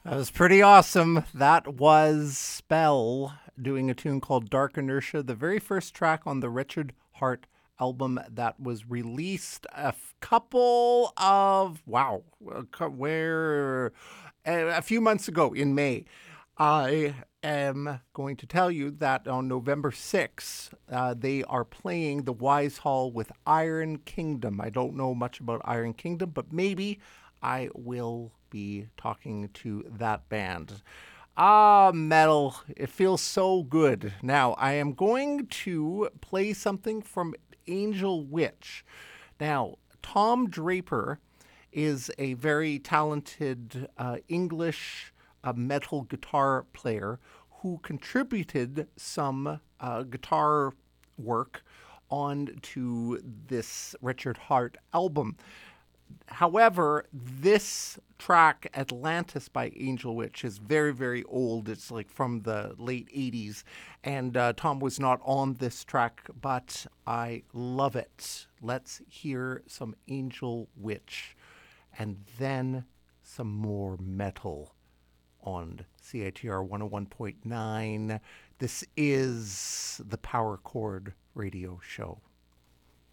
That was pretty awesome. That was Spell doing a tune called Dark Inertia, the very first track on the Richard Hart album that was released couple of, where, a few months ago in May. I am going to tell you that on November 6th, they are playing the Wise Hall with Iron Kingdom. I don't know much about Iron Kingdom, but maybe I will be talking to that band. Metal. It feels so good. Now, I am going to play something from Angel Witch. Now, Tom Draper is a very talented English metal guitar player who contributed some guitar work on to this Richard Hart album. However, this track, Atlantis by Angel Witch, is very, very old. It's like from the late 80s. And Tom was not on this track, but I love it. Let's hear some Angel Witch and then some more metal on CITR 101.9. This is the Power Chord Radio Show.